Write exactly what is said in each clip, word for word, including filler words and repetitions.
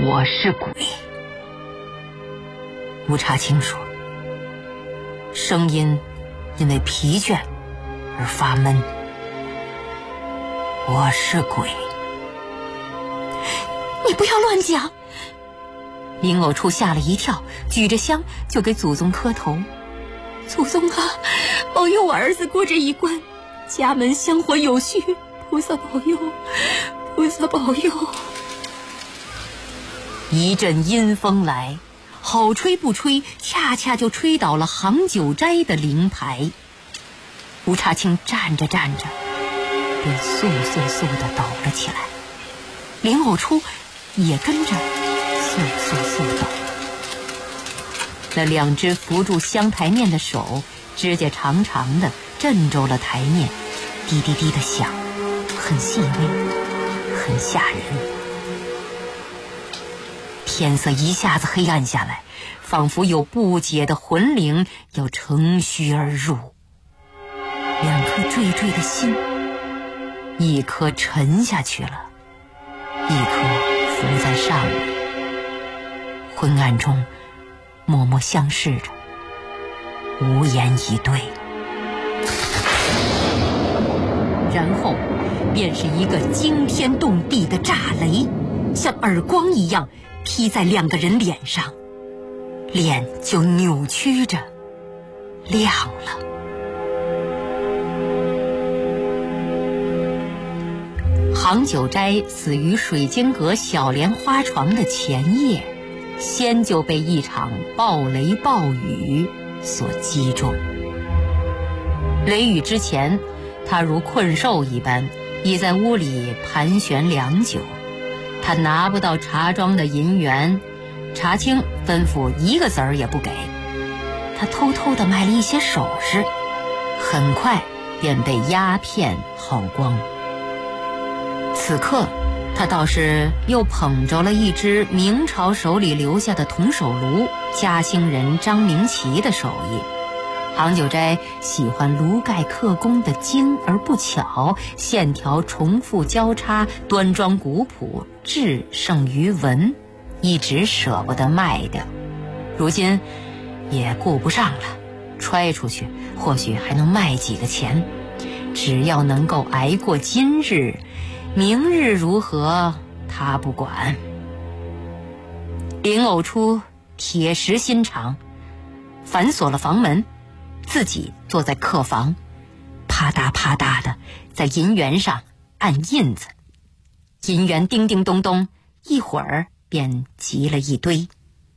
我是鬼。吴茶清说，声音因为疲倦而发闷。我是鬼。 你不要乱讲！ 林藕初吓了一跳，举着香就给祖宗磕头。 祖宗啊，保佑我儿子过这一关，家门香火有序，菩萨保佑，菩萨保佑。 一阵阴风来，好吹不吹，恰恰就吹倒了杭九斋的灵牌。吴茶清站着站着便簌簌簌地抖了起来，林藕初也跟着簌簌簌抖。那两只扶住香台面的手，指甲长长的，震皱了台面，滴滴滴的响，很细微，很吓人。天色一下子黑暗下来，仿佛有不解的魂灵要乘虚而入。两颗惴惴的心，一颗沉下去了，一颗浮在上面。昏暗中默默相视着，无言以对。然后便是一个惊天动地的炸雷，像耳光一样劈在两个人脸上，脸就扭曲着亮了。杭九斋死于水晶阁小莲花床的前夜，先就被一场暴雷暴雨所击中。雷雨之前，他如困兽一般已在屋里盘旋良久。他拿不到茶庄的银元，茶清吩咐一个子儿也不给。他偷偷地买了一些首饰，很快便被鸦片耗光。此刻他倒是又捧着了一只明朝手里留下的铜手炉，嘉兴人张明奇的手艺。杭九斋喜欢炉盖刻工的精而不巧，线条重复交叉，端庄古朴，质胜于文，一直舍不得卖掉。如今也顾不上了，揣出去或许还能卖几个钱，只要能够挨过今日，明日如何他不管。林藕初铁石心肠，反锁了房门，自己坐在客房，啪嗒啪嗒的在银元上按印子。银元叮叮咚咚，一会儿便集了一堆。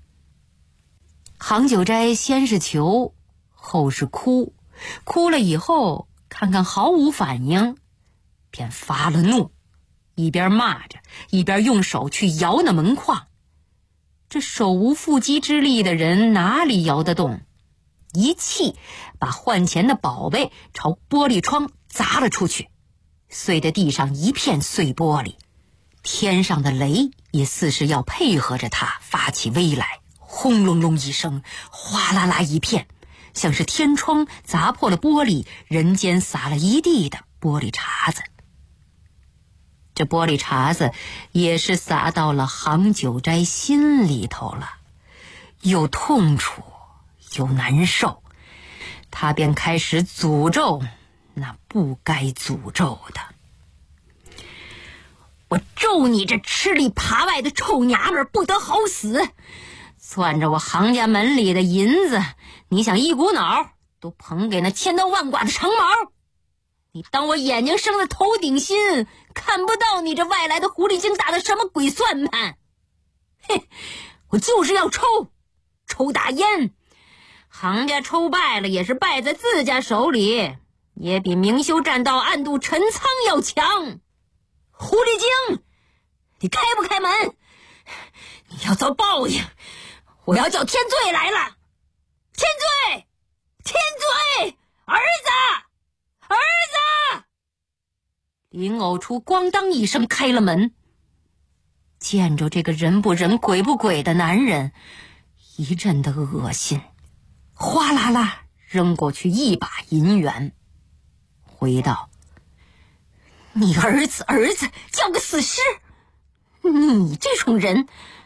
杭九斋先是求，后是哭，哭了以后看看毫无反应，便发了怒，一边骂着，一边用手去摇那门框。这手无缚鸡之力的人哪里摇得动？一气把换钱的宝贝朝玻璃窗砸了出去，碎得地上一片碎玻璃。天上的雷也似是要配合着他发起威来，轰隆隆一声，哗啦啦一片，像是天窗砸破了玻璃，人间洒了一地的玻璃碴子。这玻璃碴子也是洒到了杭九斋心里头了，又痛楚又难受，他便开始诅咒那不该诅咒的。我咒你这吃里扒外的臭娘们不得好死，攥着我杭家门里的银子，你想一股脑都捧给那千刀万剐的长毛？你当我眼睛生在头顶心，看不到你这外来的狐狸精打的什么鬼算盘？嘿，我就是要抽抽大烟，杭家抽败了也是败在自家手里，也比明修栈道暗度陈仓要强。狐狸精，你开不开门？你要遭报应，我要叫天罪来了！天罪，天罪，儿子，儿子！林藕初咣当一声开了门，见着这个人不人鬼不鬼的男人，一阵的恶心，哗啦啦扔过去一把银元，回道：你儿子儿子叫个死尸，你这种人